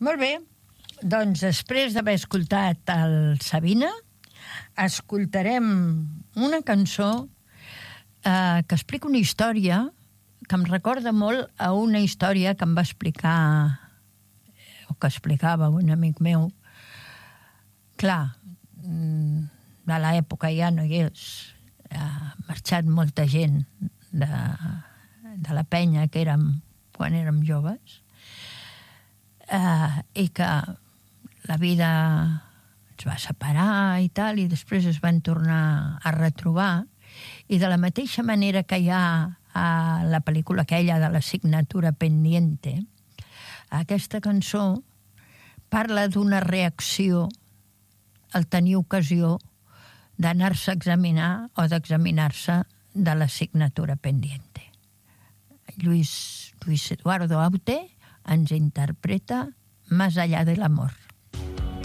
Molt bé, doncs després d'haver escoltat el Sabina, escoltarem una cançó que explica una història que em recorda molt a una història que em va explicar, o que explicava un amic meu. Clar, de l'època ja no hi és, ha marxat molta gent de la penya que érem quan érem joves, i que la vida ens va separar i tal, i després es van tornar a retrobar, i de la mateixa manera que hi ha a la pel·lícula aquella de la Signatura Pendiente, aquesta cançó parla d'una reacció al tenir ocasió d'anar-se a examinar o d'examinar-se de la Signatura Pendiente. Luis Eduardo Aute ens interpreta Más allá del amor.